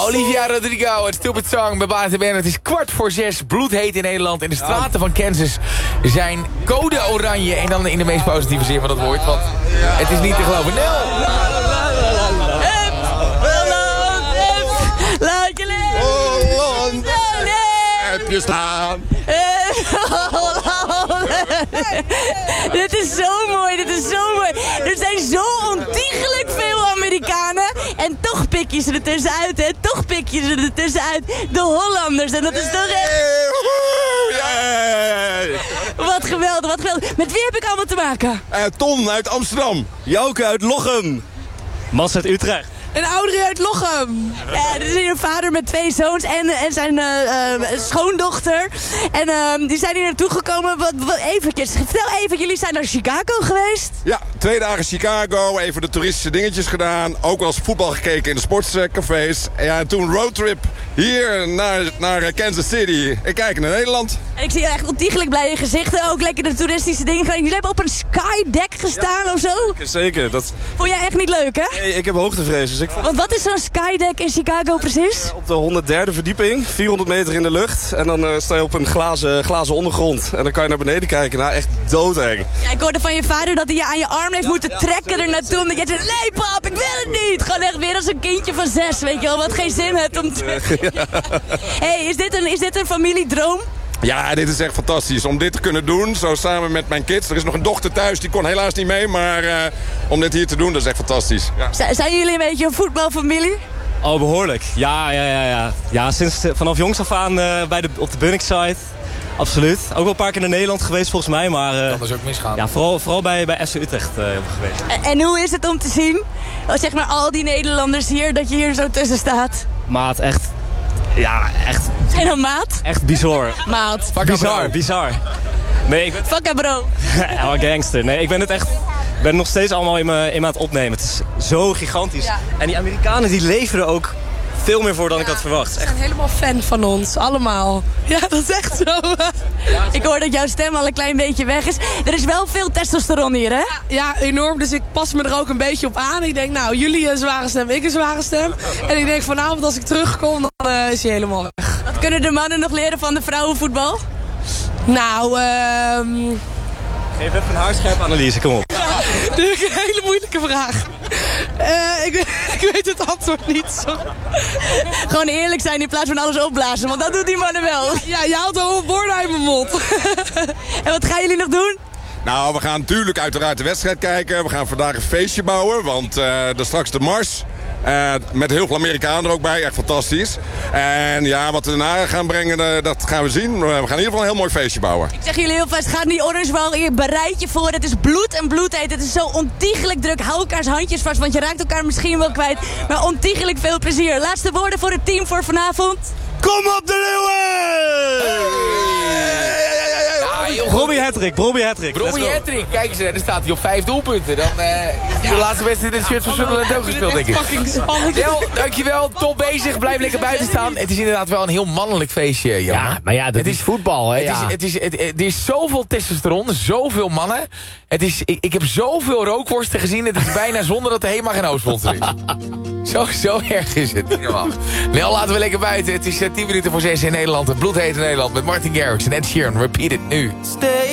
Olivia Rodrigo, het Stupid Song bij BNN. Het is 5:45, bloedheet in Nederland. In de straten van Kansas zijn code oranje. En dan in de meest positieve zin van dat woord. Want het is niet te geloven. Nel! Laat je leven! Holland! Heb je staan? Dit is zo mooi, dit is zo mooi. Er zijn zo ontiegelijk veel Amerikanen. En toch pik je ze er tussenuit, hè. Toch pik je ze er tussenuit. De Hollanders. En dat is toch echt... Wat geweldig, wat geweldig. Met wie heb ik allemaal te maken? Ton uit Amsterdam. Jouke uit Lochem. Mas uit Utrecht. Een Audrey uit Lochem. Ja, dit is hier een vader met 2 zoons en zijn schoondochter. En die zijn hier naartoe gekomen. Eventjes, vertel even, jullie zijn naar Chicago geweest? Ja, 2 dagen Chicago. Even de toeristische dingetjes gedaan. Ook wel eens voetbal gekeken in de sportscafés. Ja, en toen roadtrip hier naar Kansas City. Ik kijk naar Nederland. En ik zie echt ontiegelijk blije gezichten. Ook lekker de toeristische dingen gedaan. Jullie hebben op een skydeck gestaan of zo? Zeker. Vond jij echt niet leuk, hè? Nee, ik heb hoogtevrees. Dus Want wat is zo'n skydeck in Chicago precies? op de 103e verdieping, 400 meter in de lucht. En dan sta je op een glazen ondergrond. En dan kan je naar beneden kijken. Nou, echt doodeng. Ja, ik hoorde van je vader dat hij je aan je arm heeft moeten trekken er naartoe. Omdat jij zei, nee pap, ik wil het niet. Gewoon echt weer als een kindje van 6, weet je wel. Wat geen zin hebt om te... Hey, is dit een familiedroom? Ja, dit is echt fantastisch. Om dit te kunnen doen, zo samen met mijn kids. Er is nog een dochter thuis, die kon helaas niet mee. Maar om dit hier te doen, dat is echt fantastisch. Ja. Zijn jullie een beetje een voetbalfamilie? Oh, behoorlijk. Ja. Ja, vanaf jongs af aan op de Bunningside. Absoluut. Ook wel een paar keer naar Nederland geweest volgens mij. Maar Dat is ook misgaan. ja, vooral bij FC Utrecht geweest. En hoe is het om te zien, zeg maar al die Nederlanders hier, dat je hier zo tussen staat? Maat, echt... Ja, echt... En dan maat? Echt bizar. Maat. Bizar. Nee, Fuck bro. Ja, gangster. Nee, ik ben het nog steeds allemaal in me aan het opnemen. Het is zo gigantisch. Ja. En die Amerikanen die leveren ook veel meer voor dan ik had verwacht. Ze zijn helemaal fan van ons, allemaal. Ja, dat is echt zo. Ik hoor dat jouw stem al een klein beetje weg is. Er is wel veel testosteron hier, hè? Ja, enorm. Dus ik pas me er ook een beetje op aan. Ik denk, nou, jullie een zware stem, ik een zware stem. En ik denk vanavond als ik terugkom, dan is hij helemaal weg. Wat kunnen de mannen nog leren van de vrouwenvoetbal? Nou, Geef even een haarscherpe analyse, kom op. dit is een hele moeilijke vraag. Ik weet het antwoord niet. Sorry. Gewoon eerlijk zijn in plaats van alles opblazen, want dat doet die mannen wel. Ja, je haalt al woorden uit mijn mond. En wat gaan jullie nog doen? Nou, we gaan natuurlijk uiteraard de wedstrijd kijken. We gaan vandaag een feestje bouwen, want er is straks de mars. Met heel veel Amerikanen er ook bij, echt fantastisch. En ja, wat we daarna gaan brengen, dat gaan we zien. We gaan in ieder geval een heel mooi feestje bouwen. Ik zeg jullie heel vast, ga die Orange Wall, je bereid je voor. Het is bloed en bloedheet. Het is zo ontiegelijk druk. Hou elkaars handjes vast, want je raakt elkaar misschien wel kwijt. Maar ontiegelijk veel plezier. Laatste woorden voor het team voor vanavond. Kom op de Leeuwen! Robbie Hattrick. Robbie Hattrick, kijk eens, dan staat hij op 5 doelpunten. Dan de laatste wedstrijd in het shirt van Sunderland ook gespeeld, denk ik. Fucking spannend. Del, dankjewel, top bezig, blijf lekker buiten staan. Het is inderdaad wel een heel mannelijk feestje, Jan. Ja, maar ja, dat is voetbal, hè? Er is zoveel testosteron, zoveel mannen. Ik heb zoveel rookworsten gezien, het is bijna zonder dat er helemaal geen oostsponsor is. Zo erg is het. Nel, laten we lekker buiten. Het is 10 minuten voor 6 in Nederland. Het bloedheet in Nederland met Martin Garrix en Ed Sheeran. Repeat it nu. Stay